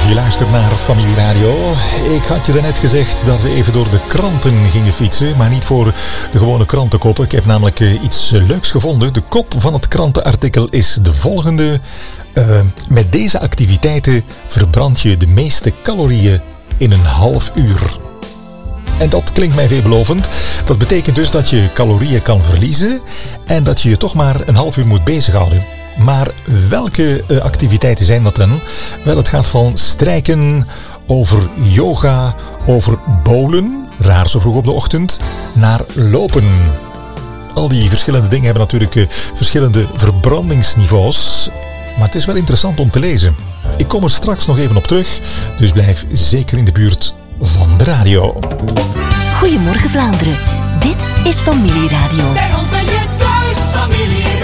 Je luistert naar Familie Radio. Ik had je daarnet gezegd dat we even door de kranten gingen fietsen, maar niet voor de gewone krantenkoppen. Ik heb namelijk iets leuks gevonden. De kop van het krantenartikel is de volgende. Met deze activiteiten verbrand je de meeste calorieën in een half uur. En dat klinkt mij veelbelovend. Dat betekent dus dat je calorieën kan verliezen en dat je je toch maar een half uur moet bezighouden. Maar welke activiteiten zijn dat dan? Wel, het gaat van strijken, over yoga, over bowlen, raar zo vroeg op de ochtend, naar lopen. Al die verschillende dingen hebben natuurlijk verschillende verbrandingsniveaus. Maar het is wel interessant om te lezen. Ik kom er straks nog even op terug, dus blijf zeker in de buurt van de radio. Goedemorgen Vlaanderen, dit is Familie Radio. Bij ons ben je thuis, Familie Radio.